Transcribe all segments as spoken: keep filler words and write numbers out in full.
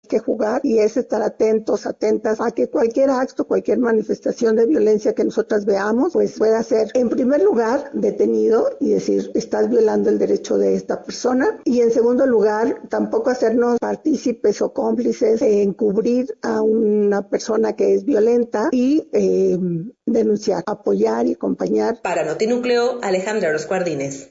que jugar y es estar atentos, atentas a que cualquier acto, cualquier manifestación de violencia que nosotras veamos, pues pueda ser en primer lugar detenido y decir, estás violando el derecho de esta persona, y en segundo lugar, tampoco hacernos partícipes o cómplices en encubrir a una persona que es violenta y eh, denunciar, apoyar y acompañar. Para Notinúcleo, Alejandra Orozco Ardínez.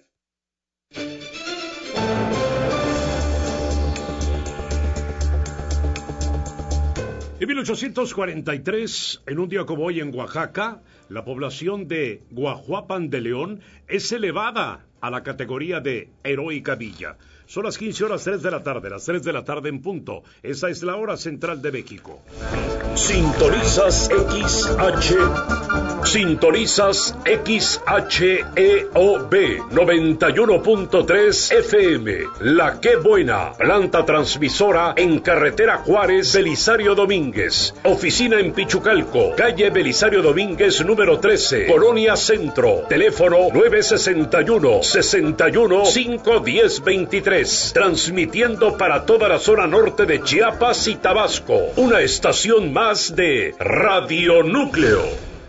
En mil ochocientos cuarenta y tres, en un día como hoy en Oaxaca, la población de Guajuapan de León es elevada a la categoría de heroica villa. Son las quince horas tres de la tarde, las tres de la tarde en punto. Esa es la hora central de México. Sintonizas X H. Sintonizas X H E O B noventa y uno punto tres F M. La Qué Buena, planta transmisora en carretera Juárez, Belisario Domínguez. Oficina en Pichucalco, calle Belisario Domínguez número trece, Colonia Centro. Teléfono nueve sesenta y uno, sesenta y uno, cinco diez veintitrés. Transmitiendo para toda la zona norte de Chiapas y Tabasco. Una estación más de Radio Núcleo.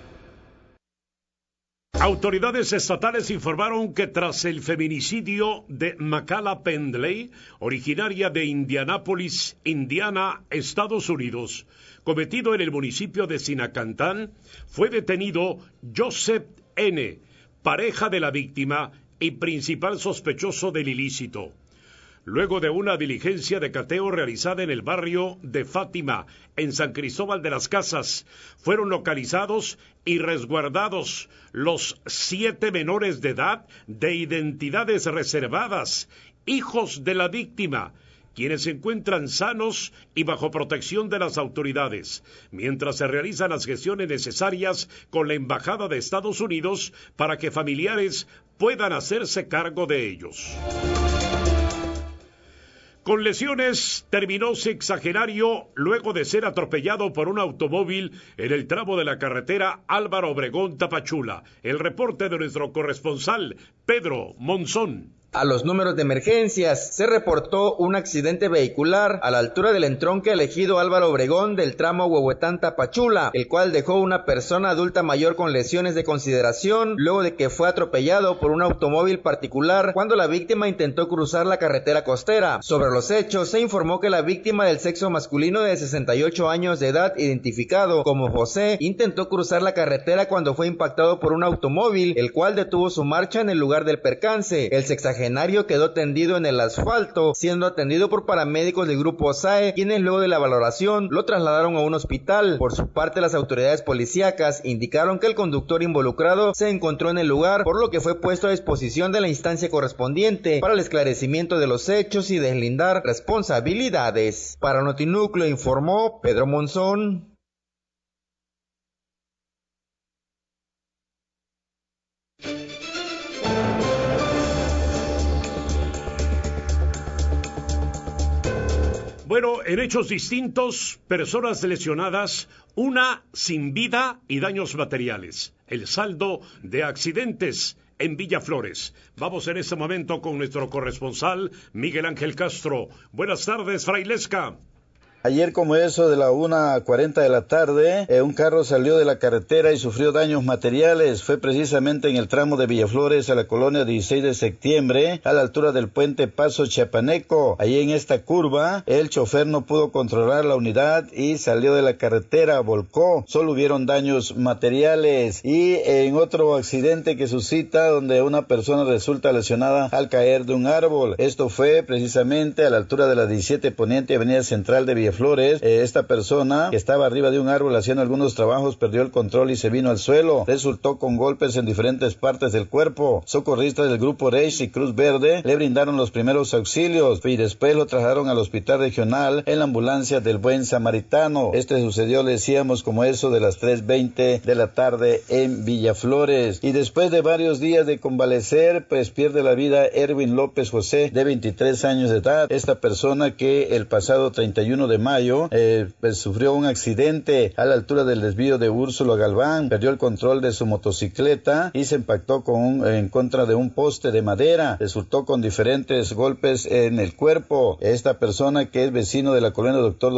Autoridades estatales informaron que tras el feminicidio de Makala Pendley, originaria de Indianápolis, Indiana, Estados Unidos, cometido en el municipio de Sinacantán, fue detenido Joseph N., pareja de la víctima y principal sospechoso del ilícito. Luego de una diligencia de cateo realizada en el barrio de Fátima, en San Cristóbal de las Casas, fueron localizados y resguardados los siete menores de edad de identidades reservadas, hijos de la víctima, quienes se encuentran sanos y bajo protección de las autoridades, mientras se realizan las gestiones necesarias con la Embajada de Estados Unidos para que familiares puedan hacerse cargo de ellos. Con lesiones terminó sexagenario luego de ser atropellado por un automóvil en el tramo de la carretera Álvaro Obregón-Tapachula. El reporte de nuestro corresponsal, Pedro Monzón. A los números de emergencias se reportó un accidente vehicular a la altura del entronque elegido Álvaro Obregón del tramo Huehuetán-Tapachula, el cual dejó una persona adulta mayor con lesiones de consideración luego de que fue atropellado por un automóvil particular cuando la víctima intentó cruzar la carretera costera. Sobre los hechos se informó que la víctima del sexo masculino de sesenta y ocho años de edad, identificado como José, intentó cruzar la carretera cuando fue impactado por un automóvil, el cual detuvo su marcha en el lugar del percance. El sexagenario quedó tendido en el asfalto, siendo atendido por paramédicos del grupo S A E, quienes luego de la valoración lo trasladaron a un hospital. Por su parte, las autoridades policíacas indicaron que el conductor involucrado se encontró en el lugar, por lo que fue puesto a disposición de la instancia correspondiente para el esclarecimiento de los hechos y deslindar responsabilidades. Para Notinúcleo informó Pedro Monzón. Bueno, en hechos distintos, personas lesionadas, una sin vida y daños materiales. El saldo de accidentes en Villaflores. Vamos en este momento con nuestro corresponsal, Miguel Ángel Castro. Buenas tardes, Frailesca. Ayer, como eso de la una cuarenta de la tarde, eh, un carro salió de la carretera y sufrió daños materiales. Fue precisamente en el tramo de Villaflores a la colonia dieciséis de septiembre, a la altura del puente Paso Chiapaneco. Allí en esta curva, el chofer no pudo controlar la unidad y salió de la carretera, volcó. Solo hubieron daños materiales. Y en otro accidente que suscita, donde una persona resulta lesionada al caer de un árbol. Esto fue precisamente a la altura de la diecisiete Poniente, Avenida Central de Villaflores. Flores, eh, esta persona que estaba arriba de un árbol haciendo algunos trabajos perdió el control y se vino al suelo. Resultó con golpes en diferentes partes del cuerpo. Socorristas del Grupo Reis y Cruz Verde le brindaron los primeros auxilios y después lo trasladaron al hospital regional en la ambulancia del Buen Samaritano. Este sucedió, le decíamos, como eso de las tres veinte de la tarde en Villaflores. Y después de varios días de convalecer, pues pierde la vida Erwin López José, de veintitrés años de edad. Esta persona que el pasado treinta y uno de mayo eh, pues, sufrió un accidente a la altura del desvío de Úrsulo Galván, perdió el control de su motocicleta y se impactó con un, en contra de un poste de madera, resultó con diferentes golpes en el cuerpo. Esta persona, que es vecino de la colonia Doctor